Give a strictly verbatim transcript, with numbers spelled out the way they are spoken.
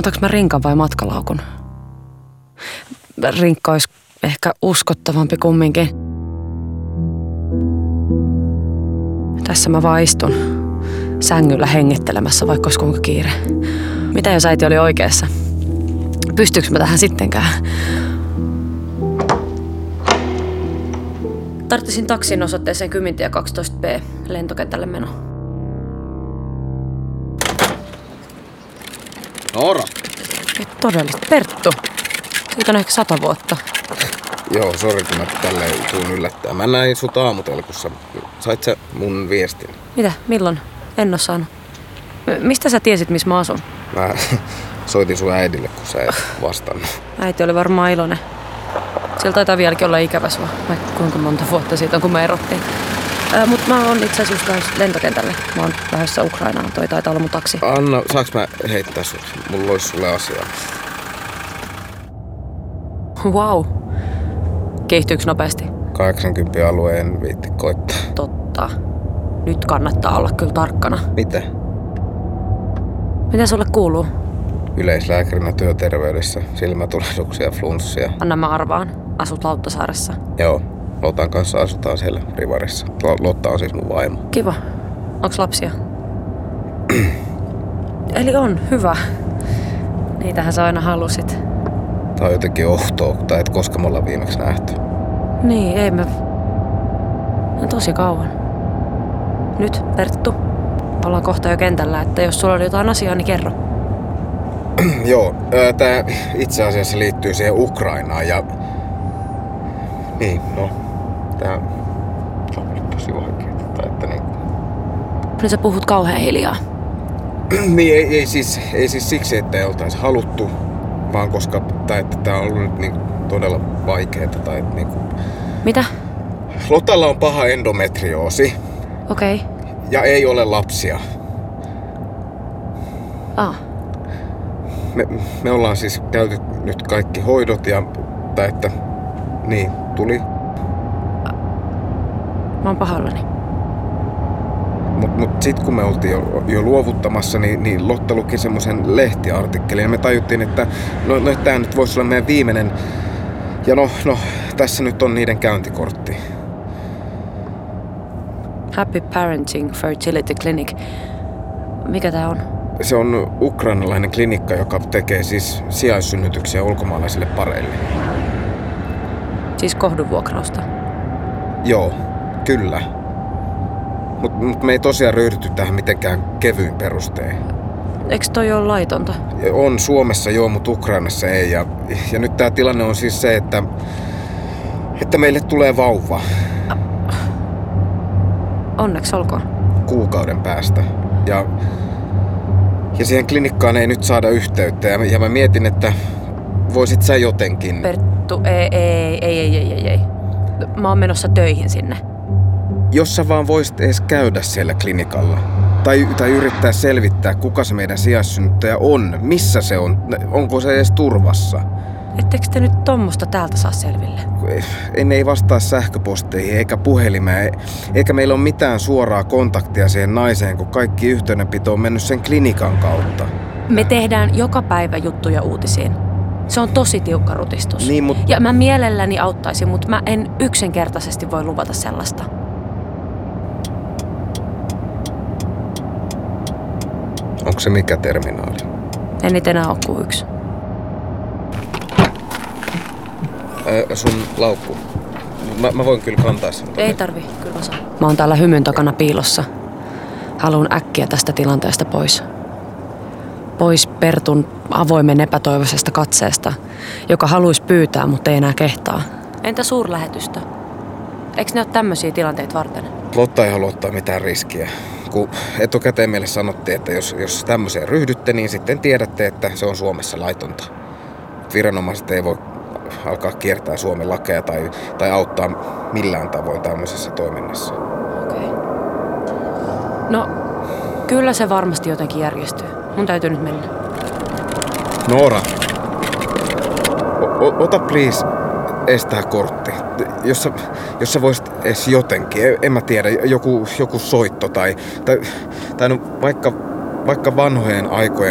Otaks mä rinkan vai matkalaukun? Rinkka olisi ehkä uskottavampi kumminkin. Tässä mä vaan istun sängyllä hengittelemässä, vaikka olisi kuinka kiire. Mitä jos äiti oli oikeassa? Pystyykö mä tähän sittenkään? Tarttisin taksin osoitteeseen Kymintie kaksitoista B, lentokentälle meno. Noora! Ei todellista. Perttu. Siitä on ehkä sata vuotta. Joo, sori kun mä tälleen tuun yllättää. Mä näin sut aamutelkussa. Sait sä mun viestin? Mitä? Milloin? En oo saanut. Mistä sä tiesit, missä mä asun? Mä soitin sun äidille, kun sä et vastannut. Äiti oli varmaan iloinen. Siellä taitaa vieläkin olla ikävä sua, vaikka kuinka monta vuotta siitä on, kun me erottiin. Ää, mut mä oon itse asiassa just lentokentälle. Mä oon lähdössä Ukrainaan. Toi taitaa olla mun taksi. Anna, saaks mä heittää sut? Mulla olisi sulle asiaa. Wow. Kiihtyykö nopeasti? kahdeksankymmentä alueen viitti koittaa. Totta. Nyt kannattaa olla kyllä tarkkana. Mitä? Mitä sulle kuuluu? Yleislääkärinä työterveydessä, silmätulehduksia, flunssia. Anna mä arvaan. Asut Lauttasaaressa. Joo, Lotan kanssa asutaan siellä Rivarissa. Lotta on siis mun vaimo. Kiva. Onks lapsia? Eli on, hyvä. Niitähän sä aina halusit. Tää on jotenkin ohtoa, tai et koska me ollaan viimeksi nähty. Niin, ei me... No tosi kauan. Nyt, Perttu. Ollaan kohta jo kentällä, että jos sulla oli jotain asiaa, niin kerro. Joo, tää itse asiassa liittyy siihen Ukrainaan ja... Niin, no... Tää on ollut tosi vaikeeta, tai että niin... Nyt sä puhut kauhean hiljaa. Niin, ei, ei, siis, ei siis siksi, että ei oltaisi haluttu, vaan koska tai, että tää on ollut nyt niin todella vaikeeta, tai että niin kuin... Mitä? Lotalla on paha endometrioosi. Okei. Okay. Ja ei ole lapsia. Ah. Me, me ollaan siis käyty nyt kaikki hoidot ja... Tai että... Niin, tuli. Mä oon pahoillani. Mut, mut sit kun me oltiin jo, jo luovuttamassa, niin, niin Lotta luki semmosen lehtiartikkelin ja me tajuttiin, että no, no tää nyt voisi olla meidän viimeinen. Ja no, no, tässä nyt on niiden käyntikortti. Happy Parenting Fertility Clinic. Mikä tää on? Se on ukrainalainen klinikka, joka tekee siis sijaissynnytyksiä ulkomaalaisille pareille. Siis kohdunvuokrausta? Joo, kyllä. Mut, mut me ei tosiaan ryhdytty tähän mitenkään kevyin perustein. Eiks toi ole laitonta? On Suomessa joo, mutta Ukrainassa ei. Ja, ja nyt tää tilanne on siis se, että, että meille tulee vauva. Onneksi olkoon. Kuukauden päästä. Ja, ja siihen klinikkaan ei nyt saada yhteyttä. Ja, ja mä mietin, että voisit sä jotenkin... Perttu, ei, ei, ei, ei, ei, ei, ei. Mä oon menossa töihin sinne. Jos sä vaan voisit edes käydä siellä klinikalla. Tai, tai yrittää selvittää, kuka se meidän sijaissynnyttäjä on. Missä se on? Onko se edes turvassa? Ettekö te nyt tommosta täältä saa selville? Ei, ne ei vastaa sähköposteihin eikä puhelimeen. Eikä meillä ole mitään suoraa kontaktia siihen naiseen, kun kaikki yhteydenpito on mennyt sen klinikan kautta. Me tehdään joka päivä juttuja uutisiin. Se on tosi tiukka rutistus. Niin, mut... Ja mä mielelläni auttaisin, mutta mä en yksinkertaisesti voi luvata sellaista. Onko se mikä terminaali? En niitä enää ole kuin yksi. Ää, sun laukku. Mä, mä voin kyllä kantaa sen tonne. Ei tarvi, kyllä mä saan. Mä oon täällä hymyn takana piilossa. Haluan äkkiä tästä tilanteesta pois. Pois Pertun avoimen epätoivoisesta katseesta, joka haluaisi pyytää, mutta ei enää kehtaa. Entä suurlähetystä? Eikö ne ole tämmöisiä tilanteita varten? Lotta ei halua ottaa mitään riskiä. Kun etukäteen meille sanottiin, että jos, jos tämmöiseen ryhdytte, niin sitten tiedätte, että se on Suomessa laitonta. Viranomaiset ei voi alkaa kiertää Suomen lakeja tai, tai auttaa millään tavoin tämmöisessä toiminnassa. Okei. Okay. No, kyllä se varmasti jotenkin järjestyy. Mun täytyy nyt mennä. Noora, o- ota please estää kortti. Jos sä, jos sä voisit edes jotenkin, en, en mä tiedä, joku, joku soitto tai, tai, tai no vaikka, vaikka vanhojen aikojen